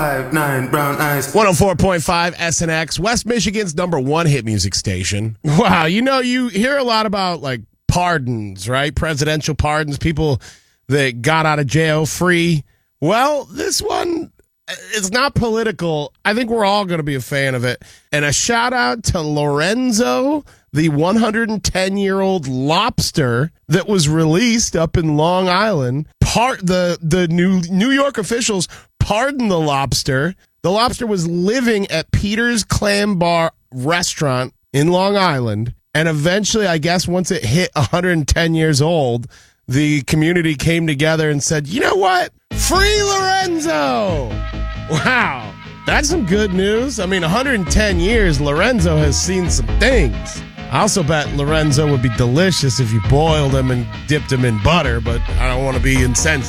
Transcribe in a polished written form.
5'9" brown eyes. 104.5 SNX, West Michigan's #1 hit music station. Wow, you hear a lot about like pardons, right? Presidential pardons, people that got out of jail free. Well, this one, it's not political. I think we're all going to be a fan of it. And a shout out to Lorenzo, the 110-year-old lobster that was released up in Long Island. The New York officials pardoned the lobster. The lobster was living at Peter's Clam Bar restaurant in Long Island. And eventually, I guess once it hit 110 years old, the community came together and said, you know what? Free Lorenzo! Wow. That's some good news. I mean, 110 years, Lorenzo has seen some things. I also bet Lorenzo would be delicious if you boiled him and dipped him in butter, but I don't want to be insensitive.